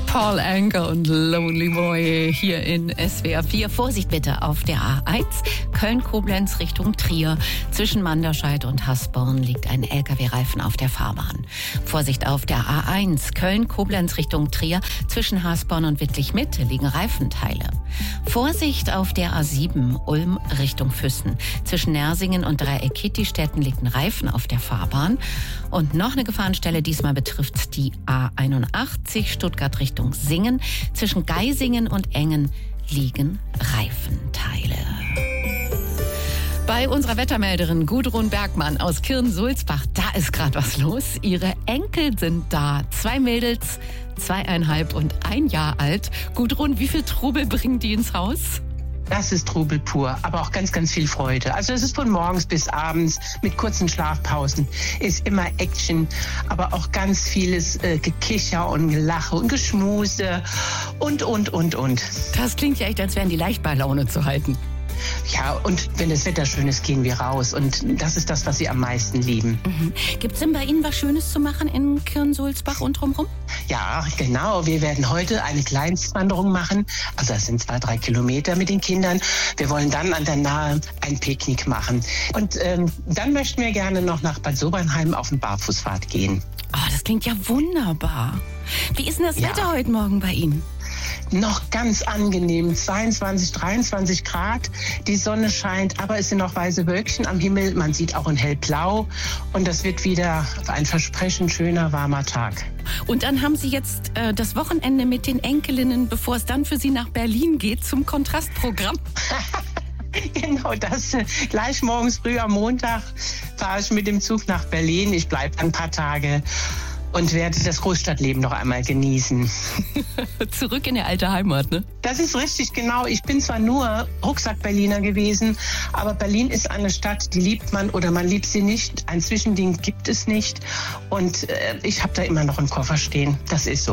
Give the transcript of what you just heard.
Paul Anka und Lonely Boy hier in SWR 4. Vorsicht bitte auf der A1 Köln-Koblenz Richtung Trier. Zwischen Manderscheid und Hasborn liegt ein LKW-Reifen auf der Fahrbahn. Vorsicht auf der A1 Köln-Koblenz Richtung Trier. Zwischen Hasborn und Wittlich-Mitte liegen Reifenteile. Vorsicht auf der A7 Ulm Richtung Füssen. Zwischen Nersingen und Dreieck-Kittistetten liegt ein Reifen auf der Fahrbahn. Und noch eine Gefahrenstelle, diesmal betrifft die A81 Stuttgart Richtung Singen. Zwischen Geisingen und Engen liegen Reifenteile. Bei unserer Wettermelderin Gudrun Bergmann aus Kirn-Sulzbach, da ist gerade was los. Ihre Enkel sind da. 2 Mädels, 2,5 und 1 Jahr alt. Gudrun, wie viel Trubel bringen die ins Haus? Das ist Trubel pur, aber auch ganz, ganz viel Freude. Also es ist von morgens bis abends mit kurzen Schlafpausen. Ist immer Action, aber auch ganz vieles Gekicher und Gelache und Geschmuse und. Das klingt ja echt, als wären die leicht bei Laune zu halten. Ja, und wenn das Wetter schön ist, gehen wir raus. Und das ist das, was sie am meisten lieben. Gibt es denn bei Ihnen was Schönes zu machen in Kirn-Sulzbach und drumherum? Ja, genau. Wir werden heute eine Kleinstwanderung machen. Also das sind 2-3 Kilometer mit den Kindern. Wir wollen dann an der Nahe ein Picknick machen. Und dann möchten wir gerne noch nach Bad Sobernheim auf eine Barfußfahrt gehen. Oh, das klingt ja wunderbar. Wie ist denn das Wetter heute Morgen bei Ihnen? Noch ganz angenehm, 22, 23 Grad, die Sonne scheint, aber es sind noch weiße Wölkchen am Himmel, man sieht auch in hellblau und das wird wieder ein versprechend schöner, warmer Tag. Und dann haben Sie jetzt das Wochenende mit den Enkelinnen, bevor es dann für Sie nach Berlin geht, zum Kontrastprogramm. Genau, das gleich morgens früh am Montag fahre ich mit dem Zug nach Berlin, ich bleibe ein paar Tage und werde das Großstadtleben noch einmal genießen. Zurück in die alte Heimat, ne? Das ist richtig, genau. Ich bin zwar nur Rucksack-Berliner gewesen, aber Berlin ist eine Stadt, die liebt man oder man liebt sie nicht. Ein Zwischending gibt es nicht. Und ich habe da immer noch einen Koffer stehen. Das ist so.